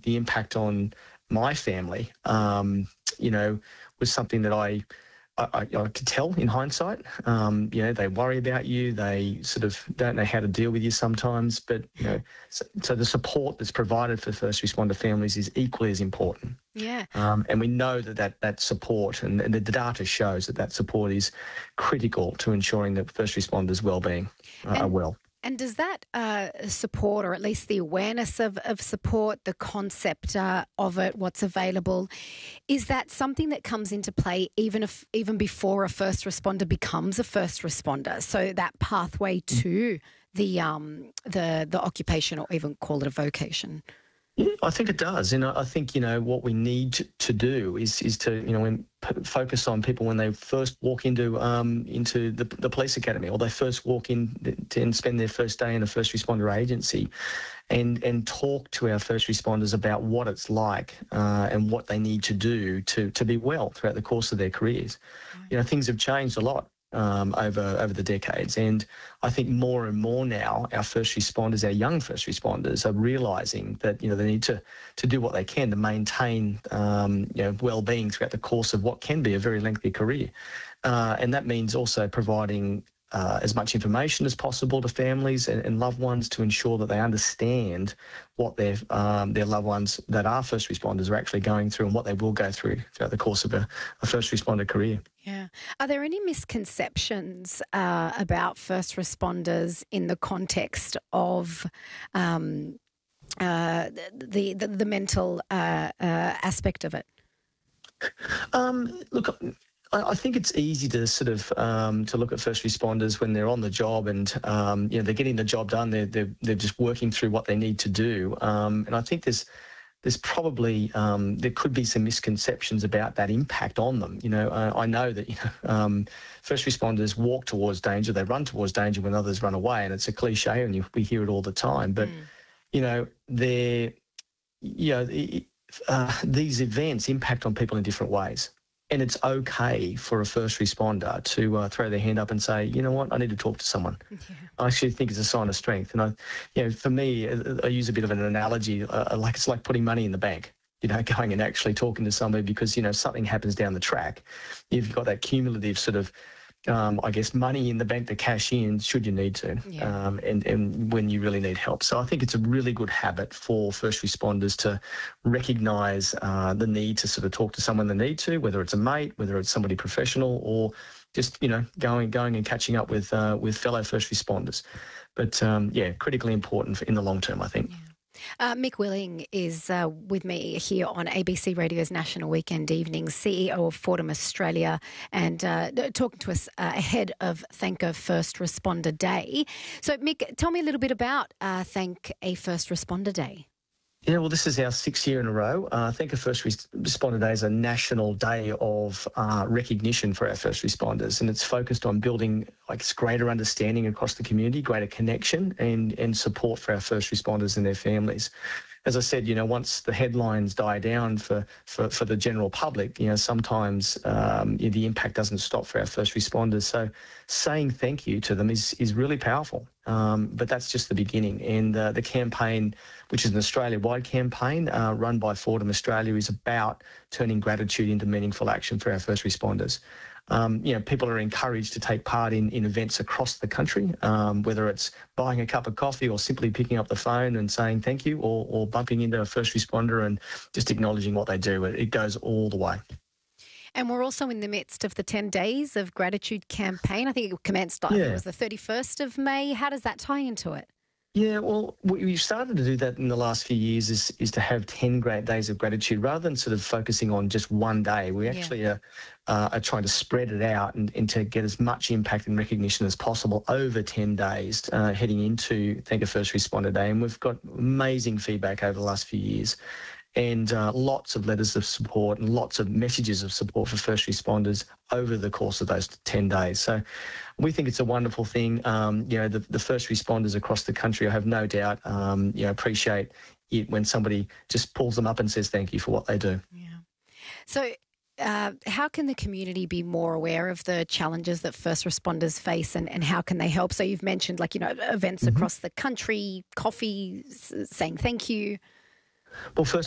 the impact on my family, was something that I could tell in hindsight. They worry about you. They sort of don't know how to deal with you sometimes. But, so the support that's provided for first responder families is equally as important. Yeah. And we know that support and the data shows that support is critical to ensuring that first responders' well-being are well. And does that support, or at least the awareness of support, the concept of it, what's available, is that something that comes into play even before a first responder becomes a first responder? So that pathway to the occupation, or even call it a vocation. Yeah, I think it does. And I think, what we need to do is to, focus on people when they first walk into the police academy, or they first walk in and spend their first day in a first responder agency, and talk to our first responders about what it's like and what they need to do to be well throughout the course of their careers. Right. Things have changed a lot over the decades. And I think more and more now, our first responders, our young first responders, are realising that, they need to do what they can to maintain, well-being throughout the course of what can be a very lengthy career. And that means also providing as much information as possible to families and loved ones to ensure that they understand what their loved ones that are first responders are actually going through and what they will go through throughout the course of a first responder career. Yeah. Are there any misconceptions about first responders in the context of the mental aspect of it? Look, I think it's easy to sort of to look at first responders when they're on the job and they're getting the job done. They're just working through what they need to do. And I think there's probably there could be some misconceptions about that impact on them. I know that first responders walk towards danger, they run towards danger when others run away, and it's a cliche, and we hear it all the time. But these events impact on people in different ways. And it's okay for a first responder to throw their hand up and say, you know what, I need to talk to someone. Yeah. I actually think it's a sign of strength. And for me, I use a bit of an analogy, like it's like putting money in the bank, going and actually talking to somebody because, something happens down the track. You've got that cumulative sort of, money in the bank to cash in should you need to, and when you really need help. So I think it's a really good habit for first responders to recognise the need to sort of talk to someone they need to, whether it's a mate, whether it's somebody professional, or just, going and catching up with fellow first responders. But, critically important in the long term, I think. Yeah. Mick Willing is with me here on ABC Radio's National Weekend Evenings, CEO of Fordham Australia, and talking to us ahead of Thank a First Responder Day. So, Mick, tell me a little bit about Thank a First Responder Day. Yeah, well, this is our 6th year in a row. Thank a First Responder Day is a national day of recognition for our first responders, and it's focused on building greater understanding across the community, greater connection and support for our first responders and their families. As I said, once the headlines die down for the general public, sometimes the impact doesn't stop for our first responders. So saying thank you to them is really powerful. But that's just the beginning. And the campaign, which is an Australia-wide campaign run by Fordham Australia, is about turning gratitude into meaningful action for our first responders. People are encouraged to take part in events across the country, whether it's buying a cup of coffee or simply picking up the phone and saying thank you, or bumping into a first responder and just acknowledging what they do. It goes all the way. And we're also in the midst of the 10 Days of Gratitude campaign. I think it commenced, it was the 31st of May. How does that tie into it? Yeah, well, we've started to do that in the last few years is to have 10 great days of gratitude rather than sort of focusing on just one day. We actually are trying to spread it out and to get as much impact and recognition as possible over 10 days heading into Thank a First Responder Day. And we've got amazing feedback over the last few years. And lots of letters of support and lots of messages of support for first responders over the course of those 10 days. So we think it's a wonderful thing. The first responders across the country, I have no doubt, appreciate it when somebody just pulls them up and says thank you for what they do. Yeah. So how can the community be more aware of the challenges that first responders face and how can they help? So you've mentioned events across the country, coffee, saying thank you. Well, first